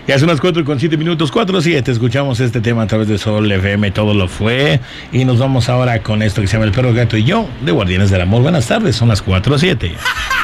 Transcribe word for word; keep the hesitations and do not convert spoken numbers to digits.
Ya son las cuatro con siete minutos, cuatro siete. Escuchamos este tema a través de Sol F M, todo lo fue. Y nos vamos ahora con esto que se llama El Perro, Gato y Yo, de Guardianes del Amor. Buenas tardes, son las cuatro siete.